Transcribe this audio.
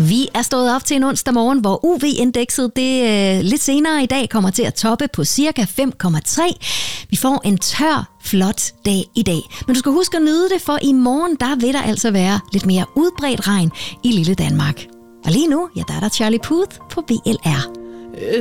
Vi er stået op til en onsdag morgen, hvor UV-indekset lidt senere i dag kommer til at toppe på cirka 5,3. Vi får en tør, flot dag i dag. Men du skal huske at nyde det, for i morgen der vil der altså være lidt mere udbredt regn i lille Danmark. Og lige nu, der er der Charlie Puth på BLR.